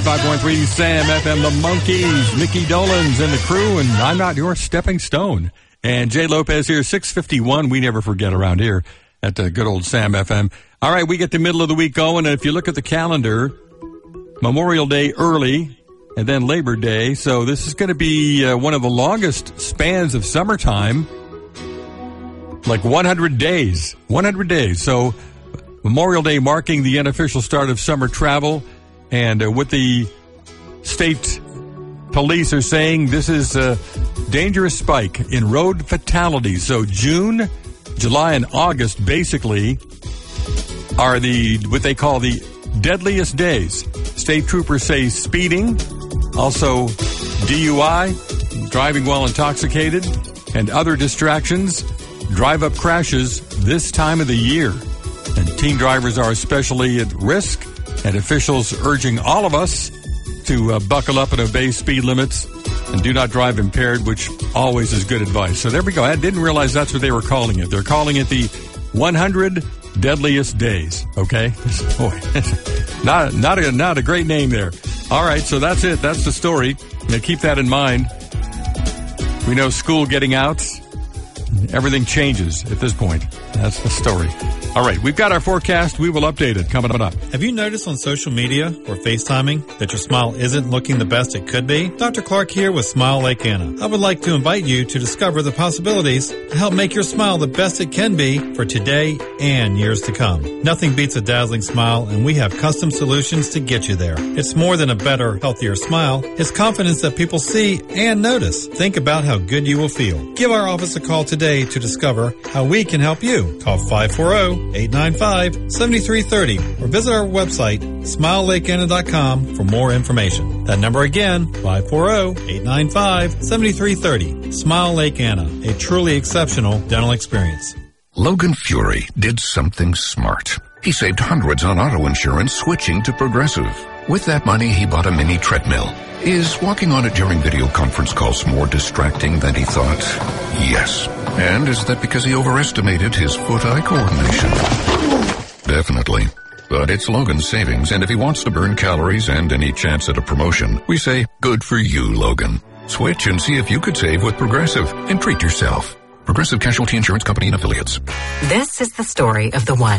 5.3 Sam FM, the Monkees, Mickey Dolenz and the crew, and I'm Not Your Stepping Stone. And Jay Lopez here, 6:51. We never forget around here at the good old Sam FM. All right, we get the middle of the week going, and if you look at the calendar, Memorial Day early, and then Labor Day. So this is going to be one of the longest spans of summertime, like 100 days. 100 days. So Memorial Day marking the unofficial start of summer travel. And what the state police are saying, this is a dangerous spike in road fatalities. So June, July, and August basically are what they call the deadliest days. State troopers say speeding, also DUI, driving while intoxicated, and other distractions drive up crashes this time of the year. And teen drivers are especially at risk. And officials urging all of us to buckle up and obey speed limits and do not drive impaired, which always is good advice. So there we go. I didn't realize that's what they were calling it. They're calling it the 100 deadliest days. Okay, boy, not a great name there. All right, so that's it. That's the story. Now keep that in mind. We know school getting out, everything changes at this point. That's the story. All right, we've got our forecast. We will update it coming up. Have you noticed on social media or FaceTiming that your smile isn't looking the best it could be? Dr. Clark here with Smile Lake Anna. I would like to invite you to discover the possibilities to help make your smile the best it can be for today and years to come. Nothing beats a dazzling smile, and we have custom solutions to get you there. It's more than a better, healthier smile. It's confidence that people see and notice. Think about how good you will feel. Give our office a call today to discover how we can help you. Call 540-895-7330 or visit our website, smilelakeanna.com, for more information. That number again, 540-895-7330. Smile Lake Anna, a truly exceptional dental experience. Logan Fury did something smart. He saved hundreds on auto insurance switching to Progressive. With that money, he bought a mini treadmill. Is walking on it during video conference calls more distracting than he thought? Yes. And is that because he overestimated his foot-eye coordination? Definitely. But it's Logan's savings, and if he wants to burn calories and any chance at a promotion, we say, good for you, Logan. Switch and see if you could save with Progressive and treat yourself. Progressive Casualty Insurance Company and Affiliates. This is the story of the one.